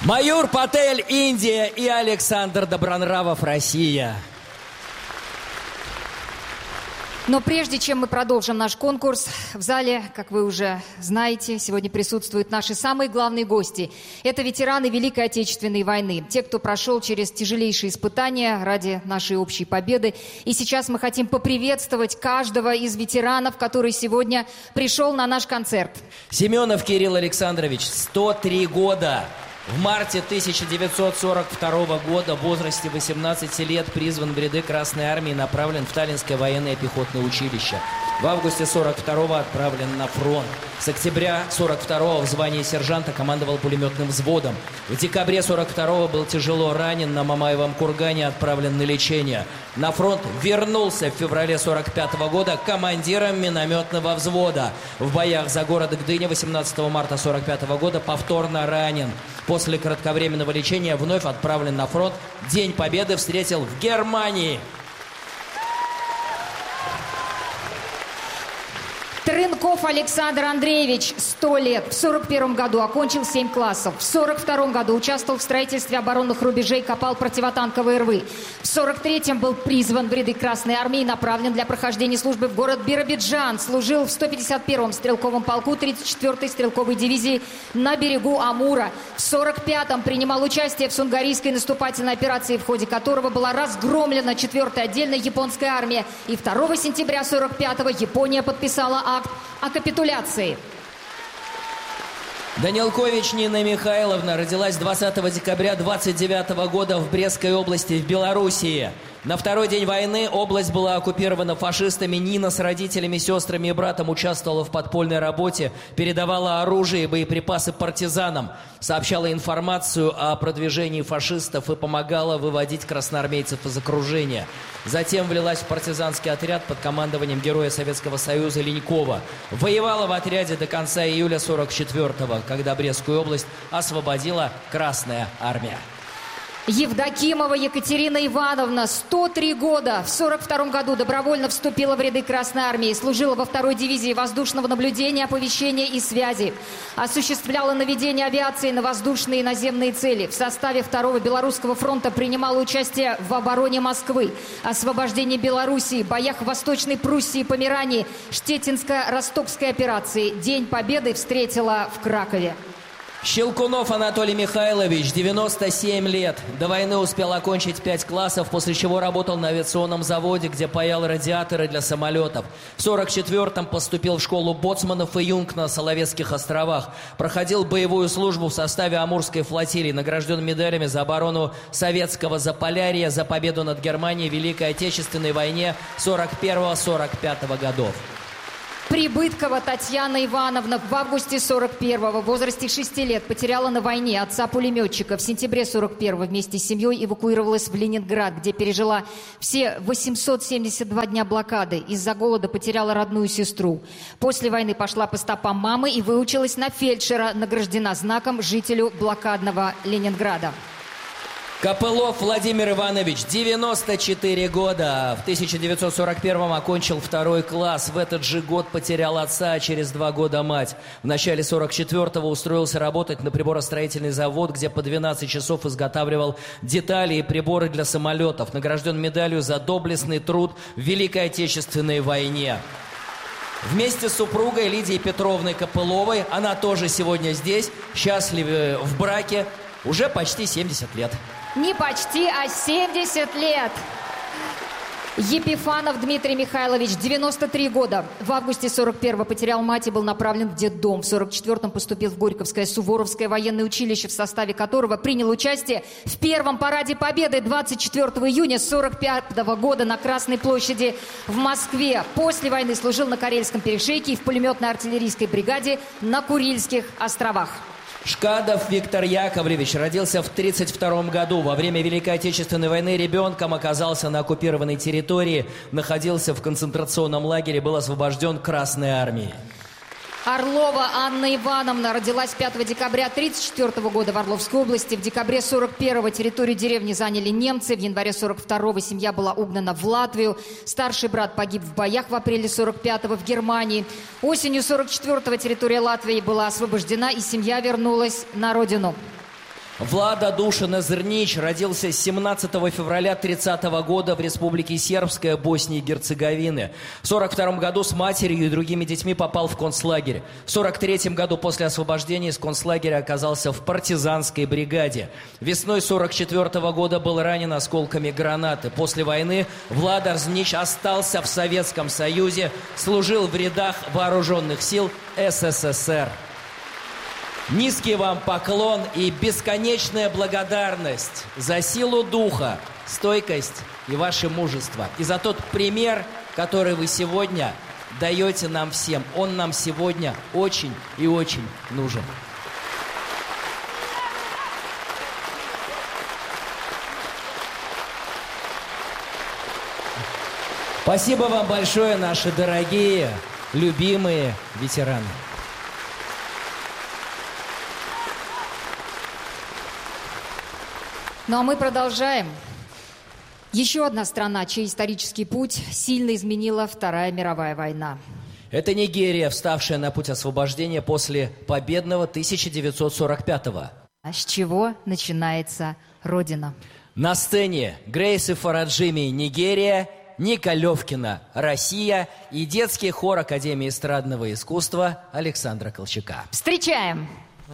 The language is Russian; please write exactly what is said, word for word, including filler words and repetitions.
Маюр Патель, Индия, и Александр Добронравов, Россия. Но прежде чем мы продолжим наш конкурс, в зале, как вы уже знаете, сегодня присутствуют наши самые главные гости. Это ветераны Великой Отечественной войны, те, кто прошел через тяжелейшие испытания ради нашей общей победы. И сейчас мы хотим поприветствовать каждого из ветеранов, который сегодня пришел на наш концерт. Семенов Кирилл Александрович, сто три года. В марте тысяча девятьсот сорок второго года в возрасте восемнадцати лет призван в ряды Красной Армии и направлен в Таллинское военное пехотное училище. В августе сорок второго отправлен на фронт. С октября сорок второго в звании сержанта командовал пулеметным взводом. В декабре сорок второго был тяжело ранен, на Мамаевом кургане отправлен на лечение. На фронт вернулся в феврале сорок пятого года командиром минометного взвода. В боях за город Гдыня восемнадцатого марта сорок пятого года повторно ранен. После кратковременного лечения вновь отправлен на фронт. День Победы встретил в Германии. Трынков Александр Андреевич, сто лет. В сорок первом году окончил семь классов. В сорок втором году участвовал в строительстве оборонных рубежей, копал противотанковые рвы. В сорок третьем был призван в ряды Красной Армии и направлен для прохождения службы в город Биробиджан. Служил в сто пятьдесят первом стрелковом полку тридцать четвёртой стрелковой дивизии на берегу Амура. В сорок пятом принимал участие в Сунгарийской наступательной операции, в ходе которого была разгромлена четвёртая отдельная японская армия. И второго сентября сорок пятого Япония подписала акт о капитуляции. Данилкович Нина Михайловна родилась двадцатого декабря двадцать девятого года в Брестской области в Белоруссии. На второй день войны область была оккупирована фашистами. Нина с родителями, сестрами и братом участвовала в подпольной работе, передавала оружие и боеприпасы партизанам, сообщала информацию о продвижении фашистов и помогала выводить красноармейцев из окружения. Затем влилась в партизанский отряд под командованием героя Советского Союза Ленькова. Воевала в отряде до конца июля сорок четвёртого, когда Брестскую область освободила Красная Армия. Евдокимова Екатерина Ивановна, сто три года. В сорок втором году добровольно вступила в ряды Красной Армии. Служила во второй дивизии воздушного наблюдения, оповещения и связи. Осуществляла наведение авиации на воздушные и наземные цели. В составе второго Белорусского фронта принимала участие в обороне Москвы, освобождении Белоруссии, боях в Восточной Пруссии и Померании, Штеттинско-Ростокской операции. День Победы встретила в Кракове. Щелкунов Анатолий Михайлович, девяносто семь лет. До войны успел окончить пять классов, после чего работал на авиационном заводе, где паял радиаторы для самолетов. В сорок четвёртом поступил в школу боцманов и юнг на Соловецких островах. Проходил боевую службу в составе Амурской флотилии, награжден медалями за оборону советского Заполярья, за победу над Германией в Великой Отечественной войне сорок первого — сорок пятого годов. Прибыткова Татьяна Ивановна в августе сорок первого в возрасте шести лет потеряла на войне отца-пулеметчика. В сентябре сорок первого вместе с семьей эвакуировалась в Ленинград, где пережила все восемьсот семьдесят два дня блокады. Из-за голода потеряла родную сестру. После войны пошла по стопам мамы и выучилась на фельдшера, награждена знаком жителю блокадного Ленинграда. Копылов Владимир Иванович, девяносто четыре года. В тысяча девятьсот сорок первом окончил второй класс. В этот же год потерял отца, а через два года мать. В начале сорок четвёртого устроился работать на приборостроительный завод, где по двенадцать часов изготавливал детали и приборы для самолетов. Награжден медалью за доблестный труд в Великой Отечественной войне. Вместе с супругой Лидией Петровной Копыловой, она тоже сегодня здесь, счастливы в браке, уже почти семьдесят лет. Не почти, а семьдесят лет. Епифанов Дмитрий Михайлович, девяносто три года. В августе сорок первого потерял мать и был направлен в детдом. В сорок четвёртом поступил в Горьковское Суворовское военное училище, в составе которого принял участие в первом параде Победы двадцать четвёртого июня сорок пятого года на Красной площади в Москве. После войны служил на Карельском перешейке и в пулеметной артиллерийской бригаде на Курильских островах. Шкадов Виктор Яковлевич родился в тридцать втором году. Во время Великой Отечественной войны ребенком оказался на оккупированной территории, находился в концентрационном лагере, был освобожден Красной Армией. Орлова Анна Ивановна родилась пятого декабря тридцать четвёртого года в Орловской области. В декабре сорок первого территорию деревни заняли немцы. В январе сорок второго семья была угнана в Латвию. Старший брат погиб в боях в апреле сорок пятого в Германии. Осенью сорок четвёртого территория Латвии была освобождена, и семья вернулась на родину. Влада Душина Зрнич родился семнадцатого февраля тридцатого года в Республике Сербская, Боснии и Герцеговины. В сорок втором году с матерью и другими детьми попал в концлагерь. В сорок третьем году после освобождения из концлагеря оказался в партизанской бригаде. Весной сорок четвёртого года был ранен осколками гранаты. После войны Влада Зрнич остался в Советском Союзе, служил в рядах вооруженных сил СССР. Низкий вам поклон и бесконечная благодарность за силу духа, стойкость и ваше мужество. И за тот пример, который вы сегодня даете нам всем. Он нам сегодня очень и очень нужен. Спасибо вам большое, наши дорогие, любимые ветераны. Ну а мы продолжаем. Еще одна страна, чей исторический путь сильно изменила Вторая мировая война. Это Нигерия, вставшая на путь освобождения после победного тысяча девятьсот сорок пятого. А с чего начинается Родина? На сцене Грейс и Фараджими, Нигерия, Ника Левкина, Россия и детский хор Академии эстрадного искусства Александра Колчака. Встречаем!